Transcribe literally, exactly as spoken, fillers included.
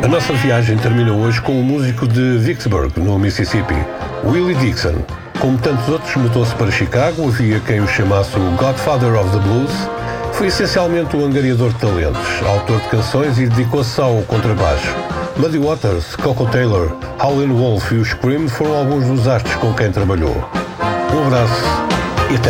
A nossa viagem termina hoje com um músico de Vicksburg, no Mississippi, Willie Dixon. Como tantos outros, mudou-se para Chicago, havia quem o chamasse o Godfather of the Blues. Foi essencialmente um angariador de talentos, autor de canções e dedicou-se só ao contrabaixo. Muddy Waters, Coco Taylor, Howlin' Wolf e o Scream foram alguns dos astros com quem trabalhou. Um abraço.